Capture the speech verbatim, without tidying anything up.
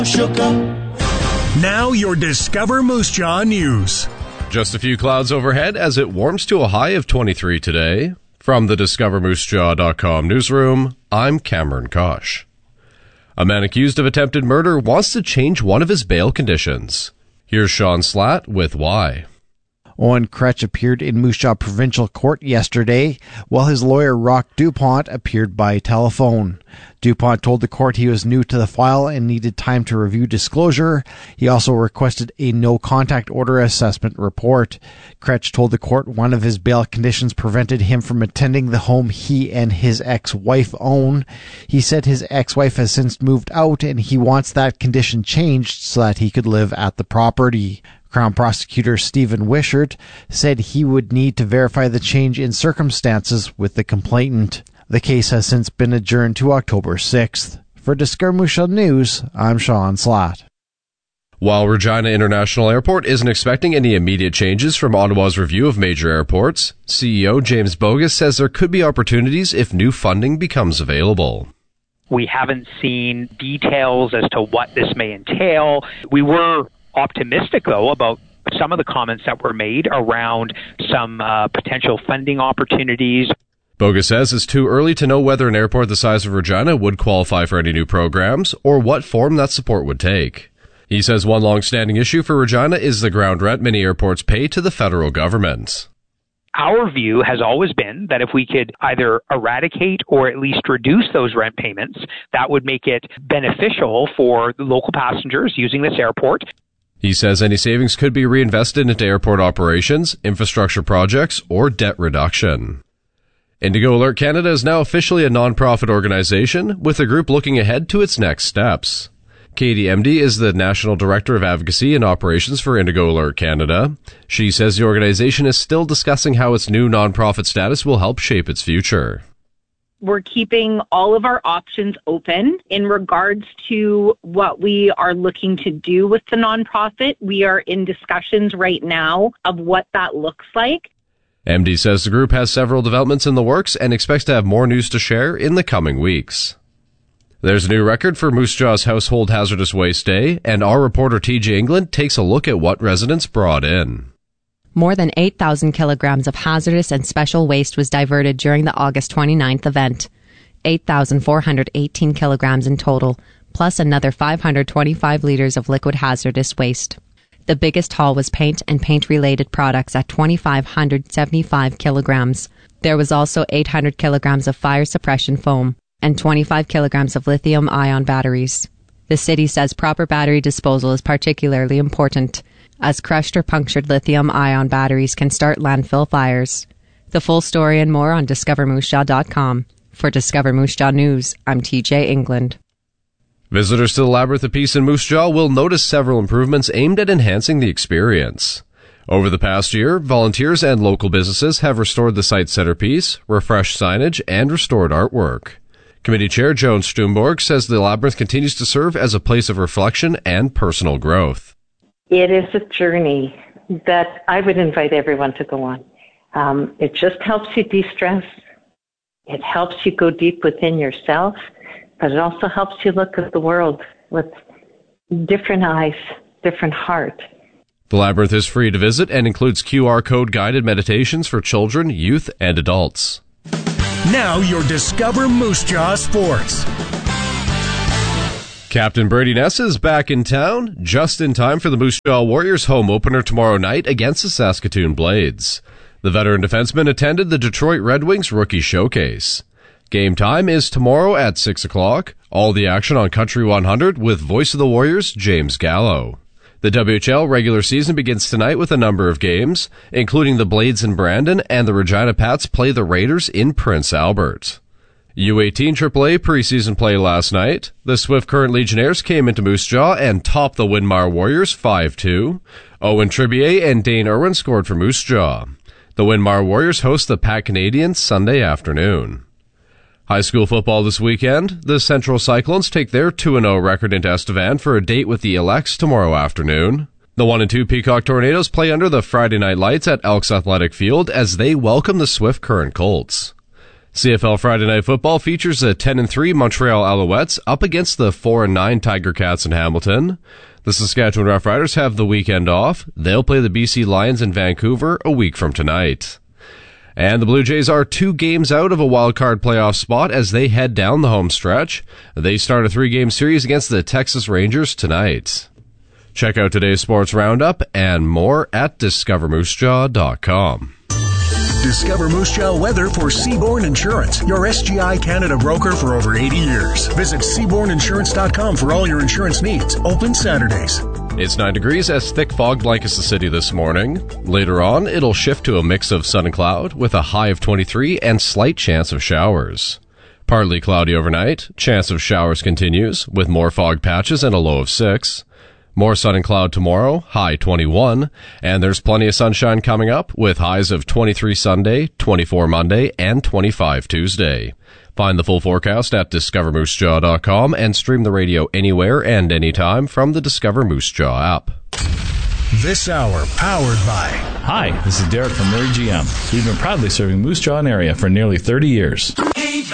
Shook up. Now your Discover Moose Jaw news. Just a few clouds overhead as it warms to a high of twenty-three today. From the discover moose jaw dot com newsroom, I'm Cameron Kosh. A man accused of attempted murder wants to change one of his bail conditions. Here's Sean Slatt with why. Owen Kretsch appeared in Moose Jaw Provincial Court yesterday, while his lawyer Roch Dupont appeared by telephone. Dupont told the court he was new to the file and needed time to review disclosure. He also requested a no-contact order assessment report. Kretsch told the court one of his bail conditions prevented him from attending the home he and his ex-wife own. He said his ex-wife has since moved out and he wants that condition changed so that he could live at the property. Crown Prosecutor Stephen Wishart said he would need to verify the change in circumstances with the complainant. The case has since been adjourned to October sixth. For Discover Moose Jaw News, I'm Sean Slatt. While Regina International Airport isn't expecting any immediate changes from Ottawa's review of major airports, C E O James Bogus says there could be opportunities if new funding becomes available. We haven't seen details as to what this may entail. We were optimistic, though, about some of the comments that were made around some uh, potential funding opportunities. Bogus says it's too early to know whether an airport the size of Regina would qualify for any new programs or what form that support would take. He says one long-standing issue for Regina is the ground rent many airports pay to the federal government. Our view has always been that if we could either eradicate or at least reduce those rent payments, that would make it beneficial for the local passengers using this airport. He says any savings could be reinvested into airport operations, infrastructure projects, or debt reduction. Indigo Alert Canada is now officially a non-profit organization, with the group looking ahead to its next steps. Katie Emdy is the National Director of Advocacy and Operations for Indigo Alert Canada. She says the organization is still discussing how its new non-profit status will help shape its future. We're keeping all of our options open in regards to what we are looking to do with the nonprofit. We are in discussions right now of what that looks like. M D says the group has several developments in the works and expects to have more news to share in the coming weeks. There's a new record for Moose Jaw's Household Hazardous Waste Day, and our reporter T J England takes a look at what residents brought in. More than eight thousand kilograms of hazardous and special waste was diverted during the August twenty-ninth event. eight thousand four hundred eighteen kilograms in total, plus another five hundred twenty-five liters of liquid hazardous waste. The biggest haul was paint and paint-related products at two thousand five hundred seventy-five kilograms. There was also eight hundred kilograms of fire suppression foam and twenty-five kilograms of lithium-ion batteries. The city says proper battery disposal is particularly important, as crushed or punctured lithium-ion batteries can start landfill fires. The full story and more on discover moose jaw dot com. For Discover Moose Jaw News, I'm T J England. Visitors to the Labyrinth of Peace in Moose Jaw will notice several improvements aimed at enhancing the experience. Over the past year, volunteers and local businesses have restored the site's centerpiece, refreshed signage, and restored artwork. Committee Chair Joan Stumborg says the Labyrinth continues to serve as a place of reflection and personal growth. It is a journey that I would invite everyone to go on. Um, it just helps you de-stress. It helps you go deep within yourself, but it also helps you look at the world with different eyes, different heart. The Labyrinth is free to visit and includes Q R code guided meditations for children, youth, and adults. Now your Discover Moose Jaw Sports. Captain Brady Ness is back in town, just in time for the Moose Jaw Warriors home opener tomorrow night against the Saskatoon Blades. The veteran defenseman attended the Detroit Red Wings Rookie Showcase. Game time is tomorrow at six o'clock. All the action on Country one hundred with Voice of the Warriors, James Gallo. The W H L regular season begins tonight with a number of games, including the Blades in Brandon, and the Regina Pats play the Raiders in Prince Albert. U eighteen triple A preseason play last night. The Swift Current Legionnaires came into Moose Jaw and topped the Winmar Warriors five two. Owen Tribier and Dane Irwin scored for Moose Jaw. The Winmar Warriors host the Pat Canadians Sunday afternoon. High school football this weekend. The Central Cyclones take their two and oh record into Estevan for a date with the Elects tomorrow afternoon. The one and two Peacock Tornadoes play under the Friday night lights at Elks Athletic Field as they welcome the Swift Current Colts. C F L Friday Night Football features the ten and three Montreal Alouettes up against the four and nine Tiger Cats in Hamilton. The Saskatchewan Roughriders have the weekend off. They'll play the B C Lions in Vancouver a week from tonight. And the Blue Jays are two games out of a wild-card playoff spot as they head down the home stretch. They start a three-game series against the Texas Rangers tonight. Check out today's sports roundup and more at discover moose jaw dot com. Discover Moose Jaw weather for Seabourn Insurance, your S G I Canada broker for over eighty years. Visit seabourn insurance dot com for all your insurance needs. Open Saturdays. It's nine degrees as thick fog blankets the city this morning. Later on, it'll shift to a mix of sun and cloud with a high of twenty-three and slight chance of showers. Partly cloudy overnight. Chance of showers continues with more fog patches and a low of six. More sun and cloud tomorrow, high twenty-one, and there's plenty of sunshine coming up with highs of twenty-three Sunday, twenty-four Monday, and twenty-five Tuesday. Find the full forecast at discover moose jaw dot com and stream the radio anywhere and anytime from the Discover Moose Jaw app. This hour powered by... Hi, this is Derek from Murray G M. We've been proudly serving Moose Jaw area for nearly thirty years.